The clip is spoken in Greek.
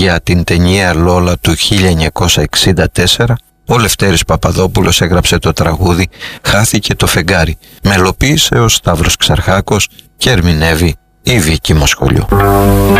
για την ταινία Λόλα του 1964, ο Λευτέρης Παπαδόπουλος έγραψε το τραγούδι «Χάθηκε το φεγγάρι». Μελοποίησε ο Σταύρος Ξαρχάκος και ερμηνεύει η Βίκη Μοσχολιού.